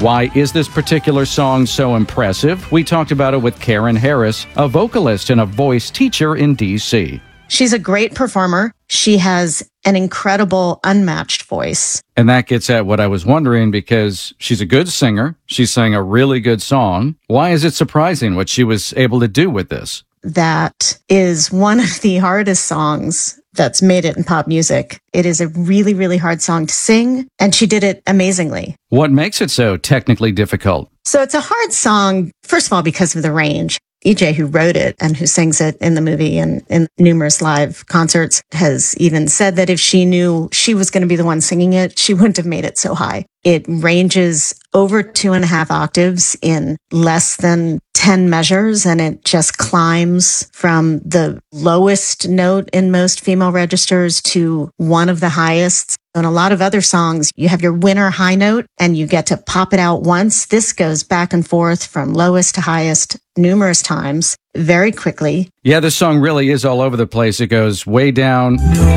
Why is this particular song so impressive? We talked about it with Karen Harris, a vocalist and a voice teacher in D.C. She's a great performer. She has an incredible, unmatched voice. And that gets at what I was wondering, because she's a good singer. She sang a really good song. Why is it surprising what she was able to do with this? That is one of the hardest songs that's made it in pop music. It is a really, really hard song to sing, and she did it amazingly. What makes it so technically difficult? So it's a hard song, first of all, because of the range. EJ, who wrote it and who sings it in the movie and in numerous live concerts, has even said that if she knew she was going to be the one singing it, she wouldn't have made it so high. It ranges over 2.5 octaves in less than 10 measures, and it just climbs from the lowest note in most female registers to one of the highest. On a lot of other songs, you have your winner high note and you get to pop it out once. This goes back and forth from lowest to highest numerous times very quickly. Yeah, this song really is all over the place. It goes way down